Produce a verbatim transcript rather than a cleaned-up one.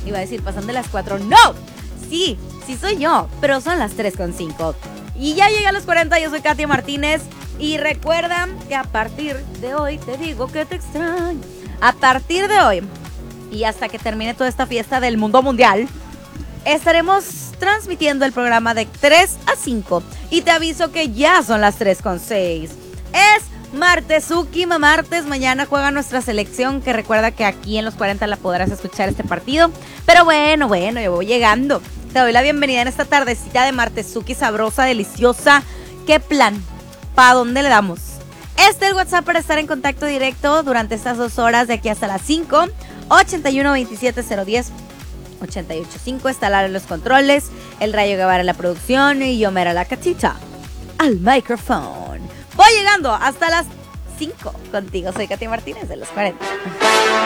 Iba a decir, pasan de las cuatro. ¡No! Sí, sí soy yo, pero son las tres con cinco. Y ya llegué a los cuarenta, yo soy Katia Martínez. Y recuerda que a partir de hoy, te digo que te extraño. A partir de hoy, y hasta que termine toda esta fiesta del mundo mundial, estaremos transmitiendo el programa de tres a cinco. Y te aviso que ya son las tres con seis. Es Martesuki Martes. Mañana juega nuestra selección, que recuerda que aquí en los cuarenta la podrás escuchar este partido. Pero bueno, bueno, yo voy llegando. Te doy la bienvenida en esta tardecita de Martesuki sabrosa, deliciosa. ¿Qué plan? ¿Para dónde le damos? Este es el WhatsApp para estar en contacto directo durante estas dos horas de aquí hasta las cinco. ochenta y uno, veintisiete, cero diez, ochenta y ocho cinco. Está Lara en los controles, el Rayo Guevara en la producción y yo, Mera la Catita, al micrófono. Voy llegando hasta las cinco contigo. Soy Katia Martínez de los cuarenta.